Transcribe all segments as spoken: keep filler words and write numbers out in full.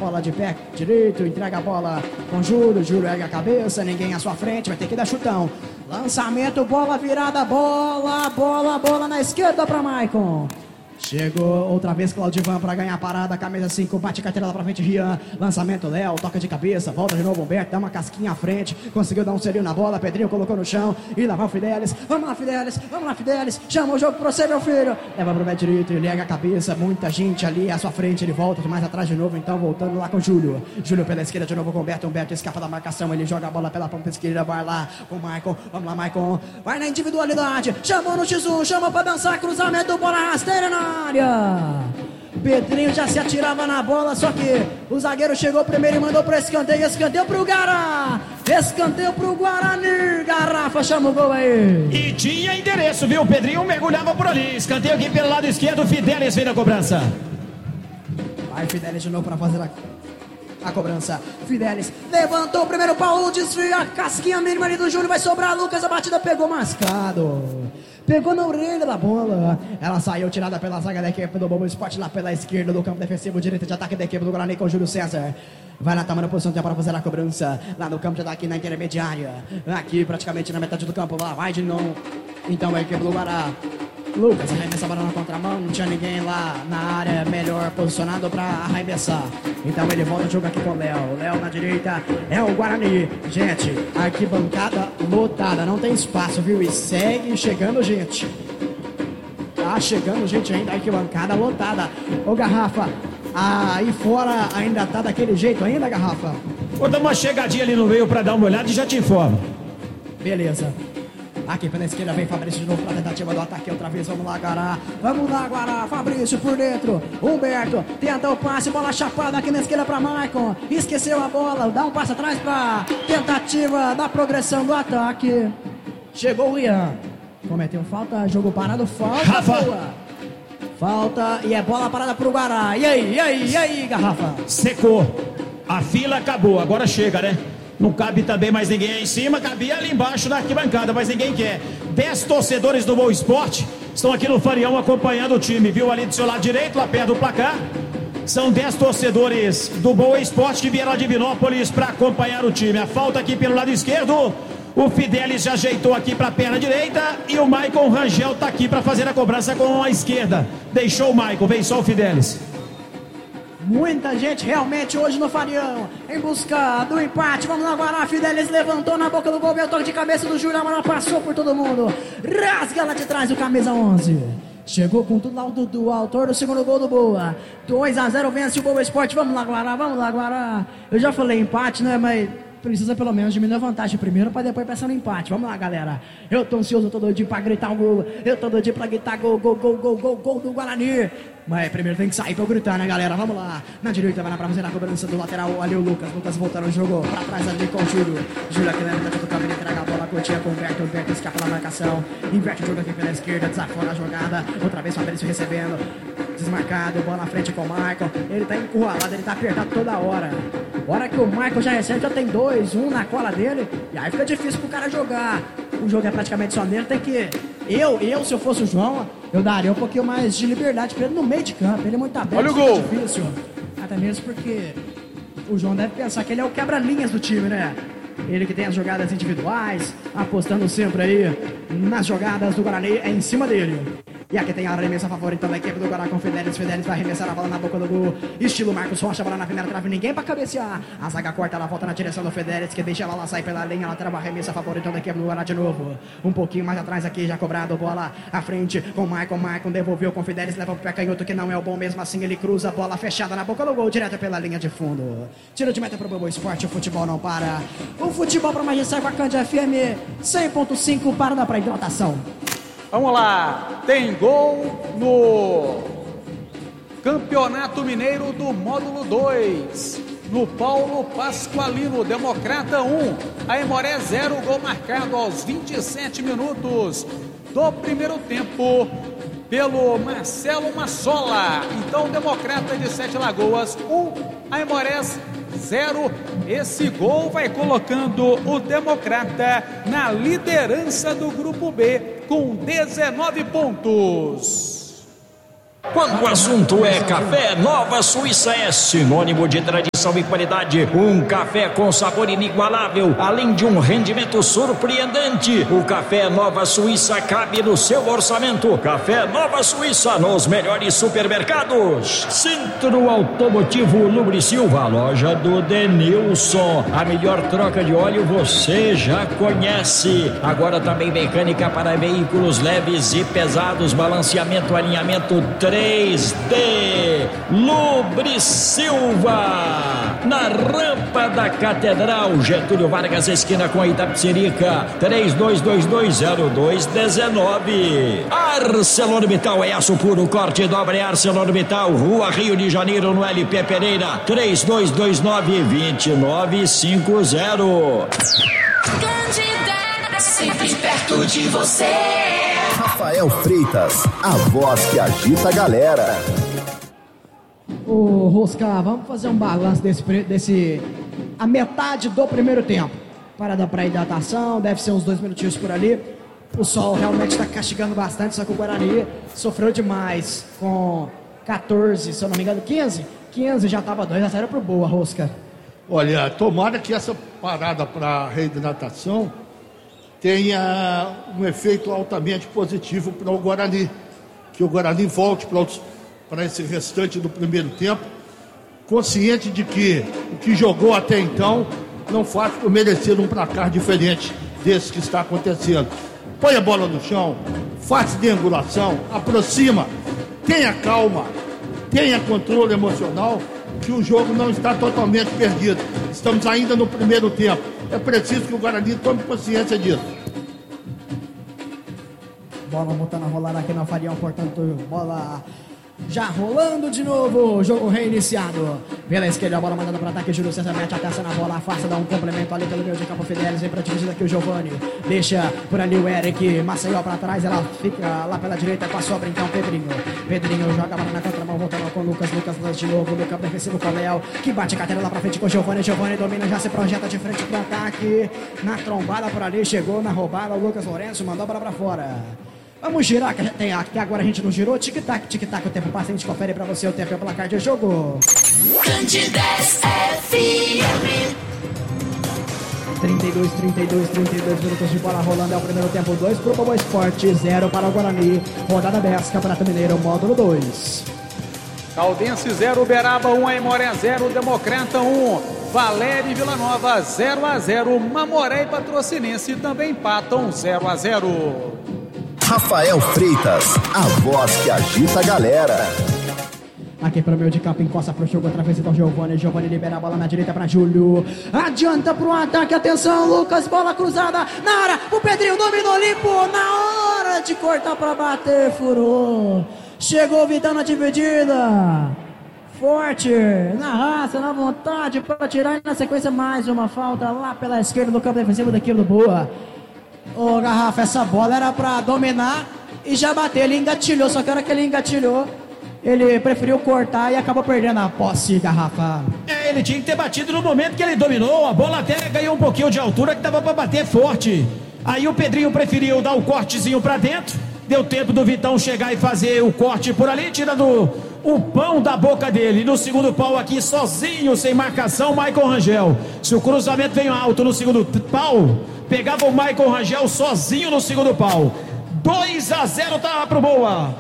bola de pé direito, entrega a bola com Júlio, Júlio ergue a cabeça, ninguém à sua frente, vai ter que dar chutão. Lançamento, bola virada, bola, bola, bola na esquerda para Maicon. Chegou outra vez Claudivan para ganhar a parada, camisa cinco, bate carteira lá pra frente, Rian, lançamento, Léo, toca de cabeça, volta de novo Humberto, dá uma casquinha à frente, conseguiu dar um selinho na bola, Pedrinho colocou no chão, e lá vai o Fidelis, vamos lá Fidelis, vamos lá Fidelis, chama o jogo pra você meu filho, leva pro pé direito, ele ergue a cabeça, muita gente ali à sua frente, ele volta mais atrás de novo, então voltando lá com o Júlio, Júlio pela esquerda de novo com o Humberto, Humberto escapa da marcação, ele joga a bola pela ponta esquerda, vai lá com o Maicon, vamos lá Maicon, vai na individualidade, chamou no X um, chamou pra dançar, cruzamento, bola rasteira na área. Pedrinho já se atirava na bola, só que o zagueiro chegou primeiro e mandou pro escanteio, escanteio pro Gará, escanteio pro Guarani, Garrafa, chama o gol aí. E tinha endereço, viu? O Pedrinho mergulhava por ali, escanteio aqui pelo lado esquerdo, Fidelis vem na cobrança. Vai Fidelis de novo pra fazer a, a cobrança, Fidelis levantou o primeiro pau, desvia a casquinha mínima ali do Júnior, vai sobrar Lucas, a batida pegou mascado. Pegou na orelha da bola. Ela saiu tirada pela zaga da equipe do Bobo Esporte lá pela esquerda do campo defensivo, direita de ataque da equipe do Guarani com o Júlio César. Vai na tamanha posição para fazer a cobrança. Lá no campo de ataque na intermediária. Aqui praticamente na metade do campo. Lá vai de novo. Então a equipe do Guará. Lucas arremessa a bola na contramão, não tinha ninguém lá na área melhor posicionado para arremessar. Então ele volta o jogo aqui com o Léo. Léo na direita é o Guarani. Gente, arquibancada lotada, não tem espaço, viu? E segue chegando gente. Tá chegando gente ainda, arquibancada lotada. Ô Garrafa, aí fora ainda tá daquele jeito ainda, Garrafa? Vou dar uma chegadinha ali no meio para dar uma olhada e já te informo. Beleza. Aqui pela esquerda vem Fabrício de novo para a tentativa do ataque outra vez, vamos lá Guará, vamos lá Guará, Fabrício por dentro, Humberto tenta o passe, bola chapada aqui na esquerda para Maicon, esqueceu a bola, dá um passo atrás para tentativa da progressão do ataque, chegou o Ian, cometeu falta, jogo parado, falta, Rafa. Boa. Falta e é bola parada pro Guará, e aí, e aí, e aí Garrafa? Secou, a fila acabou, agora chega, né? Não cabe também mais ninguém aí em cima, cabia ali embaixo na arquibancada, mas ninguém quer. Dez torcedores do Boa Esporte estão aqui no Farião acompanhando o time, viu? Ali do seu lado direito, lá perto do placar. São dez torcedores do Boa Esporte que vieram lá de Vinópolis para acompanhar o time. A falta aqui pelo lado esquerdo, o Fidelis já ajeitou aqui para a perna direita e o Maicon Rangel está aqui para fazer a cobrança com a esquerda. Deixou o Maicon, vem só o Fidelis. Muita gente realmente hoje no Farião em busca do empate. Vamos lá, Guará. Fidelis levantou na boca do gol, veio o toque de cabeça do Júlio, a bola passou por todo mundo, rasga lá de trás o camisa onze. Chegou com tudo lá o Dudu, autor do segundo gol do Boa. dois a zero vence o Boa Esporte. Vamos lá, Guará, vamos lá, Guará. Eu já falei empate, né, mas precisa pelo menos diminuir a vantagem primeiro para depois pensar no empate. Vamos lá, galera. Eu tô ansioso, eu tô doidinho pra gritar um gol. Eu tô doidinho pra gritar gol, gol, gol, gol, gol, gol do Guarani. Mas primeiro tem que sair pra eu gritar, né, galera? Vamos lá. Na direita vai lá pra fazer a cobrança do lateral ali o Lucas. Lucas voltando o jogo pra trás ali com o Júlio. Júlio aqui na metade do campo, ele entrega a bola, curtinha com o Humberto. O Humberto escapa da marcação. Inverte o jogo aqui pela esquerda, desafora a jogada. Outra vez o Fabrício recebendo. Desmarcado, bola na frente com o Michael. Ele tá encurralado, ele tá apertado toda hora. Hora que o Michael já recebe, já tem dois, um na cola dele. E aí fica difícil pro cara jogar. O jogo é praticamente só nele, tem que... Eu, eu, se eu fosse o João, eu daria um pouquinho mais de liberdade pra ele no meio de campo. Ele é muito aberto, olha o gol. Difícil. Até mesmo porque o João deve pensar que ele é o quebra-linhas do time, né? Ele que tem as jogadas individuais, apostando sempre aí nas jogadas do Guarani, é em cima dele. E aqui tem a arremessa favorita da equipe do Guará com o Fidelis. Fidelis vai arremessar a bola na boca do gol. Estilo Marcos Rocha, bola na primeira trave, ninguém pra cabecear. A zaga corta, ela volta na direção do Fidelis, que deixa ela lá sair pela linha. Ela trava a arremessa favorita da equipe do Guará de novo. Um pouquinho mais atrás aqui, já cobrado, bola à frente com o Maicon. Maicon devolveu com o Fidelis, leva pro pé canhoto, que não é o bom mesmo assim. Ele cruza a bola fechada na boca do gol, direto pela linha de fundo. Tiro de meta pro Boa Esporte, o futebol não para. O futebol para Magistral Vacante F M cem ponto cinco para da hidratação. Vamos lá, tem gol no Campeonato Mineiro do Módulo dois, no Paulo Pasqualino, Democrata um, Aimoré zero, gol marcado aos vinte e sete minutos do primeiro tempo pelo Marcelo Massola. Então, Democrata de Sete Lagoas um, Aimoré zero. Esse gol vai colocando o Democrata na liderança do Grupo B com dezenove pontos. Quando o assunto é café, Nova Suíça é sinônimo de tradição. tradição e qualidade. Um café com sabor inigualável, além de um rendimento surpreendente. O Café Nova Suíça cabe no seu orçamento. Café Nova Suíça nos melhores supermercados. Centro Automotivo Lubrisilva, loja do Denilson. A melhor troca de óleo você já conhece. Agora também mecânica para veículos leves e pesados, balanceamento, alinhamento três D. Lubrisilva, na rampa da Catedral, Getúlio Vargas, esquina com a Itapecerica, três dois dois dois zero dois um nove. ArcelorMittal é aço puro, corte dobra é ArcelorMittal, Rua Rio de Janeiro, no L P Pereira, três dois dois nove dois nove cinco zero. Candidata, sempre perto de você. Rafael Freitas, a voz que agita a galera. Ô, Rosca, vamos fazer um balanço desse, desse... a metade do primeiro tempo. Parada para hidratação, deve ser uns dois minutinhos por ali. O sol realmente está castigando bastante, só que o Guarani sofreu demais com catorze, se eu não me engano, quinze. quinze já estava dois a zero pro Boa, Rosca. Olha, tomara que essa parada para reidratação tenha um efeito altamente positivo para o Guarani. Que o Guarani volte para esse restante do primeiro tempo, consciente de que o que jogou até então não faz por merecer um placar diferente desse que está acontecendo. Põe a bola no chão, faz triangulação, aproxima, tenha calma, tenha controle emocional, que o jogo não está totalmente perdido. Estamos ainda no primeiro tempo. É preciso que o Guarani tome consciência disso. Bola voltando a rolar aqui na Farião, portanto, bola já rolando de novo, jogo reiniciado. Pela esquerda, a bola mandando para ataque, Júlio César mete a testa na bola, afasta, dá um complemento ali pelo meio de campo. Fidelis vem para dividir aqui o Giovani, deixa por ali o Eric, Maceió para trás, ela fica lá pela direita com a sobra, então Pedrinho. Pedrinho joga a bola na contramão, voltando com o Lucas, Lucas lança de novo, no campo defensivo com o Léo, que bate a carteira lá pra frente com o Giovani, Giovani domina, já se projeta de frente pro ataque, na trombada por ali, chegou na roubada, o Lucas Lourenço mandou a bola pra fora. Vamos girar, que tem, até agora a gente não girou. Tic-tac, tic-tac, o tempo passa, a gente confere pra você o tempo e o placar de jogo. Candidez F M. trinta e dois, trinta e dois, trinta e dois minutos de bola rolando. É o primeiro tempo, dois pro Boa Esporte, zero para o Guarani. Rodada dez, Campeonato Mineiro, módulo dois. Caldense zero, Uberaba um, Aimoré zero, Democrata um, Valéria e Vila Nova zero a zero, Mamoré e Patrocinense também empatam zero a zero. Rafael Freitas, a voz que agita a galera. Aqui para o meio de campo, encosta pro jogo, através então Giovani, Giovani libera a bola na direita para Júlio, adianta pro ataque, atenção Lucas, bola cruzada, na área, o Pedrinho dominou limpo, na hora de cortar para bater, furou, chegou Vitão na dividida, forte, na raça, na vontade, para tirar e na sequência mais uma falta lá pela esquerda do campo defensivo daquilo do Boa. Ô Garrafa, essa bola era pra dominar e já bater, ele engatilhou, só que a hora que ele engatilhou, ele preferiu cortar e acabou perdendo a posse, Garrafa. É, ele tinha que ter batido no momento que ele dominou, a bola até ganhou um pouquinho de altura que dava pra bater forte. Aí o Pedrinho preferiu dar o cortezinho pra dentro, deu tempo do Vitão chegar e fazer o corte por ali, tirando o pão da boca dele. No segundo pau aqui, sozinho, sem marcação, Michael Rangel. Se o cruzamento veio alto no segundo pau, pegava o Michael Rangel sozinho no segundo pau. dois a zero tá pro Boa.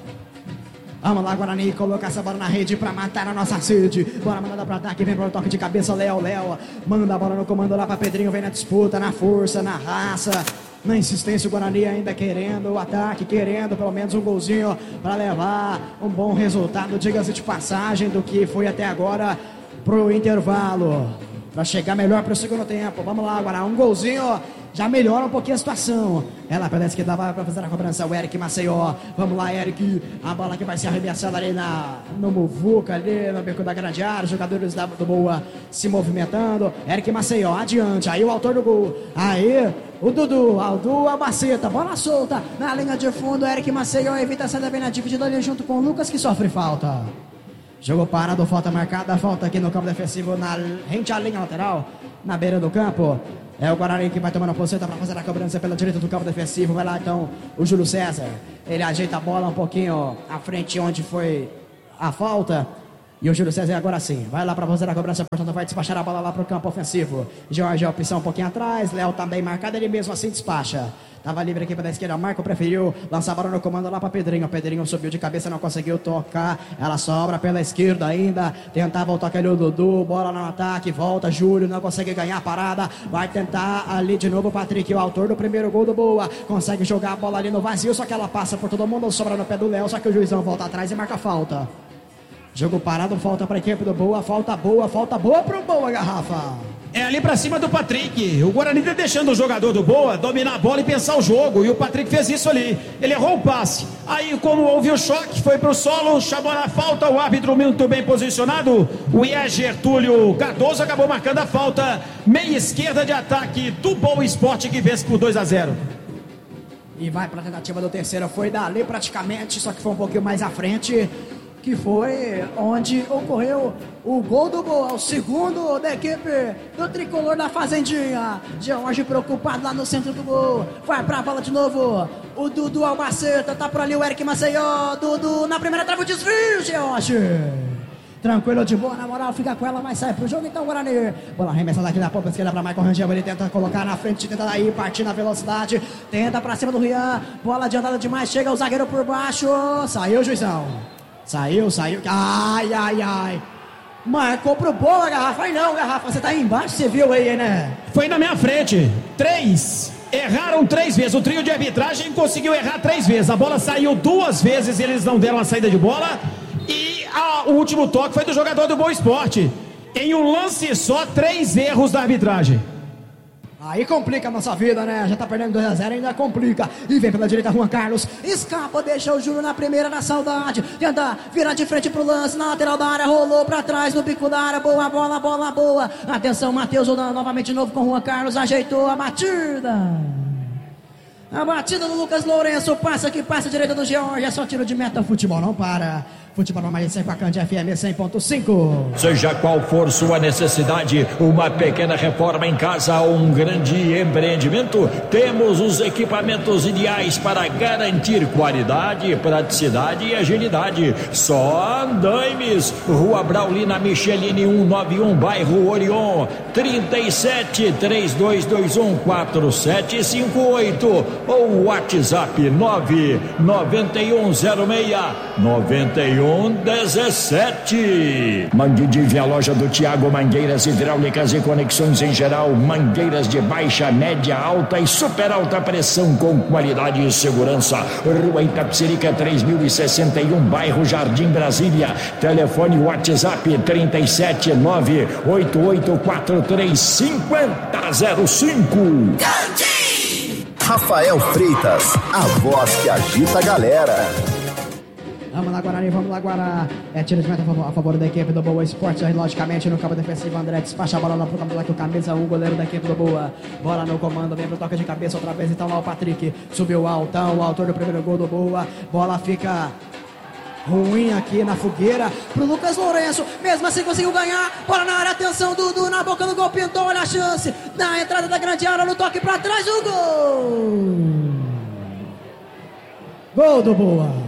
Vamos lá, Guarani, colocar essa bola na rede pra matar a nossa sede. Bora mandando pra ataque, vem pro toque de cabeça, Léo, Léo. Manda a bola no comando lá pra Pedrinho, vem na disputa, na força, na raça. Na insistência, o Guarani ainda querendo o ataque, querendo pelo menos um golzinho para levar um bom resultado, diga-se de passagem, do que foi até agora pro intervalo, para chegar melhor pro segundo tempo. Vamos lá, agora um golzinho já melhora um pouquinho a situação. Ela pela esquerda vai para fazer a cobrança, o Eric Maceió. Vamos lá, Eric, a bola que vai ser arremessada ali na, no Muvuca, ali no beco da grande área, os jogadores da, do Boa se movimentando. Eric Maceió, adiante, aí o autor do gol, aí o Dudu, o Dudu, a Baceta, bola solta na linha de fundo, Eric Maceió evita a saída bem na dividida ali junto com o Lucas, que sofre falta. Jogo parado, falta marcada, falta aqui no campo defensivo, na rente à linha lateral, na beira do campo. É o Guarani que vai tomando a posição para fazer a cobrança pela direita do campo defensivo. Vai lá então o Júlio César, ele ajeita a bola um pouquinho à frente onde foi a falta. E o Júlio César agora sim, vai lá para fazer a cobrança, portanto vai despachar a bola lá para o campo ofensivo. Jorge, a opção um pouquinho atrás, Léo também marcado, ele mesmo assim despacha. Tava livre aqui para a esquerda, Marco preferiu lançar a bola no comando lá para Pedrinho. Pedrinho subiu de cabeça, não conseguiu tocar. Ela sobra pela esquerda ainda. Tentava o toque ali o Dudu, bola no ataque, volta Júlio, não consegue ganhar a parada. Vai tentar ali de novo o Patrick, o autor do primeiro gol do Boa. Consegue jogar a bola ali no vazio, só que ela passa por todo mundo, sobra no pé do Léo, só que o juizão volta atrás e marca a falta. Jogo parado, falta para a equipe do Boa, falta boa, falta boa pro Boa, Garrafa. É ali pra cima do Patrick. O Guarani tá deixando o jogador do Boa dominar a bola e pensar o jogo. E o Patrick fez isso ali. Ele errou o passe. Aí, como houve o choque, foi pro solo, chamou na falta. O árbitro muito bem posicionado. O Ieger Túlio Cardoso acabou marcando a falta. Meia esquerda de ataque do Boa Esporte, que vence por dois a zero. E vai pra tentativa do terceiro. Foi dali praticamente, só que foi um pouquinho mais à frente, que foi onde ocorreu o gol do Boa, o segundo da equipe do tricolor da Fazendinha. George preocupado lá no centro do gol, vai pra bola de novo, o Dudu Albaceta, tá por ali o Eric Maceió, Dudu na primeira trava, o desvio, George. Tranquilo, de boa, na moral, fica com ela, mas sai pro jogo então, Guarani. Bola arremessada aqui na ponta esquerda pra Michael Rangel, ele tenta colocar na frente, tenta daí, partir na velocidade, tenta pra cima do Rian, bola adiantada demais, chega o zagueiro por baixo, saiu o juizão. Saiu, saiu. Ai, ai, ai. Marcou pro Boa, Garrafa. Ai não, Garrafa, você tá aí embaixo, você viu aí, né? Foi na minha frente. Três. Erraram três vezes. O trio de arbitragem conseguiu errar três vezes. A bola saiu duas vezes e eles não deram a saída de bola. E a, o último toque foi do jogador do Boa Esporte. Em um lance só, três erros da arbitragem. Aí complica a nossa vida, né? Já tá perdendo dois a zero, ainda complica. E vem pela direita Juan Carlos. Escapa, deixa o Júlio na primeira na saudade. Tenta virar de frente pro lance, na lateral da área. Rolou pra trás, no bico da área. Boa bola, bola boa. Atenção, Matheus novamente de novo com Juan Carlos. Ajeitou a batida. A batida do Lucas Lourenço. Passa que passa, direita do George. É só tiro de meta, futebol não para. Futebol normal sempre com a Cândia F M cem ponto cinco. Seja qual for sua necessidade, uma pequena reforma em casa ou um grande empreendimento, temos os equipamentos ideais para garantir qualidade, praticidade e agilidade. Só Andaimes, Rua Braulina Michelini cento e noventa e um, bairro Orion, trinta e sete, três dois dois um, quatro sete cinco oito ou WhatsApp nove nove um zero seis nove um dezessete. Mangueirinha, a loja do Tiago, mangueiras hidráulicas e conexões em geral, mangueiras de baixa, média, alta e super alta pressão com qualidade e segurança. Rua Itapecerica três mil e sessenta e um, bairro Jardim Brasília. Telefone WhatsApp trinta e sete, nove oito oito quatro três cinco zero zero cinco. Rafael Freitas, a voz que agita a galera. Vamos lá, Guarani, vamos lá, Guará. É tiro de meta a favor, a favor da equipe do Boa Esporte. Logicamente, no campo defensivo, André despacha a bola lá pro campo lá com camisa um, goleiro da equipe do Boa. Bola no comando, vem pro toque de cabeça outra vez. Então lá o Patrick subiu altão, o autor do primeiro gol do Boa. Bola fica ruim aqui na fogueira pro Lucas Lourenço. Mesmo assim conseguiu ganhar. Bola na área, atenção, Dudu na boca do gol, pintou, olha a chance. Na entrada da grande área, no toque pra trás, o gol. Gol do Boa.